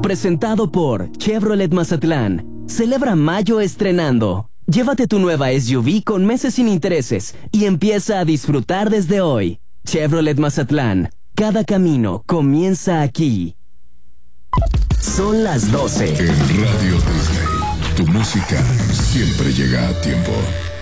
presentado por Chevrolet Mazatlán. Celebra mayo estrenando. Llévate tu nueva SUV con meses sin intereses y empieza a disfrutar desde hoy. Chevrolet Mazatlán. Cada camino comienza aquí. Son las 12. En Radio Disney, tu música siempre llega a tiempo.